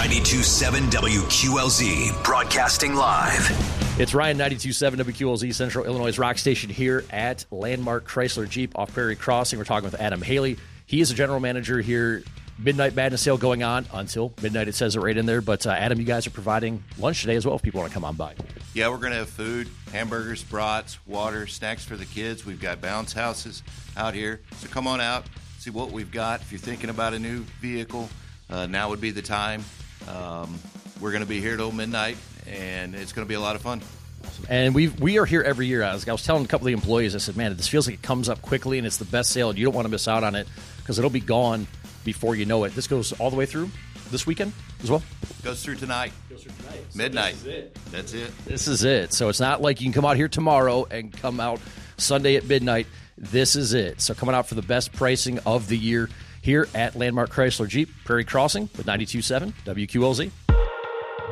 92.7 WQLZ, broadcasting live. It's Ryan, 92.7 WQLZ, Central Illinois' rock station here at Landmark Chrysler Jeep off Prairie Crossing. We're talking with Adam Haley. He is a general manager here. Midnight Madness sale going on until midnight. It says it right in there. But, Adam, you guys are providing lunch today as well if people want to come on by. Yeah, we're going to have food, hamburgers, brats, water, snacks for the kids. We've got bounce houses out here. So come on out, see what we've got. If you're thinking about a new vehicle, now would be the time. We're going to be here till midnight, and it's going to be a lot of fun. And we are here every year. I was telling a couple of the employees, I said, man, this feels like it comes up quickly, and it's the best sale, and you don't want to miss out on it because it'll be gone before you know it. This goes all the way through this weekend as well? Goes through tonight. Midnight. So this is it. That's it. This is it. So it's not like you can come out here tomorrow and come out Sunday at midnight. This is it. So coming out for the best pricing of the year here at Landmark Chrysler Jeep, Prairie Crossing with 92.7 WQLZ.